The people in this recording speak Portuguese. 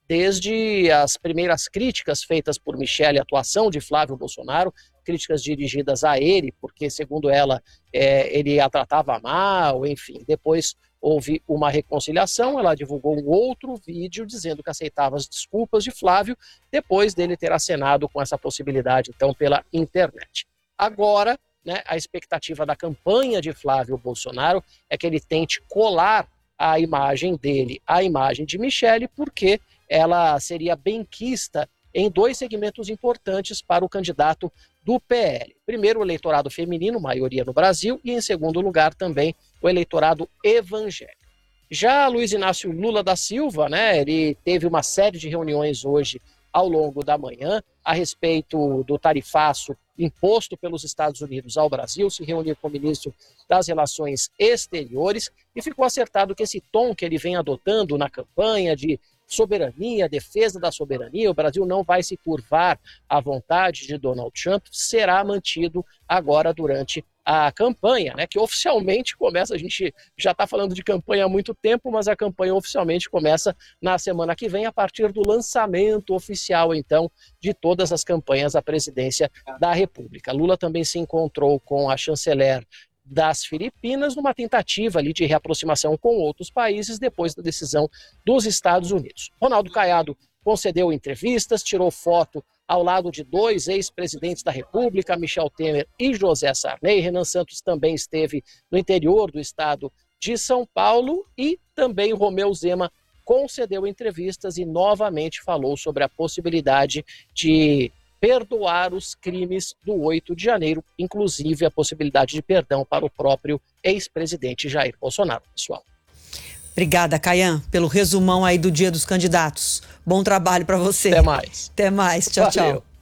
desde as primeiras críticas feitas por Michelle à atuação de Flávio Bolsonaro, críticas dirigidas a ele, porque, segundo ela, ele a tratava mal, enfim. Depois houve uma reconciliação, ela divulgou um outro vídeo dizendo que aceitava as desculpas de Flávio, depois dele ter acenado com essa possibilidade, então, pela internet. Agora, né, a expectativa da campanha de Flávio Bolsonaro é que ele tente colar a imagem dele à imagem de Michelle, porque ela seria benquista em dois segmentos importantes para o candidato do PL. Primeiro, o eleitorado feminino, maioria no Brasil, e em segundo lugar também o eleitorado evangélico. Já Luiz Inácio Lula da Silva, né, ele teve uma série de reuniões hoje ao longo da manhã a respeito do tarifaço imposto pelos Estados Unidos ao Brasil, se reuniu com o ministro das Relações Exteriores e ficou acertado que esse tom que ele vem adotando na campanha de soberania, defesa da soberania, o Brasil não vai se curvar à vontade de Donald Trump, será mantido agora durante a campanha, né, que oficialmente começa, a gente já está falando de campanha há muito tempo, mas a campanha oficialmente começa na semana que vem, a partir do lançamento oficial, então, de todas as campanhas à presidência da República. Lula também se encontrou com a chanceler das Filipinas numa tentativa ali de reaproximação com outros países depois da decisão dos Estados Unidos. Ronaldo Caiado concedeu entrevistas, tirou foto ao lado de dois ex-presidentes da República, Michel Temer e José Sarney. Renan Santos também esteve no interior do estado de São Paulo e também Romeu Zema concedeu entrevistas e novamente falou sobre a possibilidade de perdoar os crimes do 8 de janeiro, inclusive a possibilidade de perdão para o próprio ex-presidente Jair Bolsonaro, pessoal. Obrigada, Caian, pelo resumão aí do Dia dos Candidatos. Bom trabalho para você. Até mais. Até mais. Tchau, Valeu. tchau.